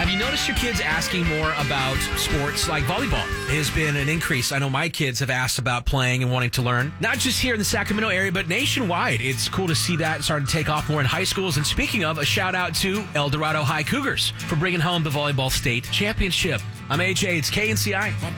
Have you noticed your kids asking more about sports like volleyball? Has been an increase. I know my kids have asked about playing and wanting to learn, not just here in the Sacramento area, but nationwide. It's cool to see that starting to take off more in high schools. And speaking of, a shout out to El Dorado High Cougars for bringing home the volleyball state championship. I'm AJ. It's KNCI.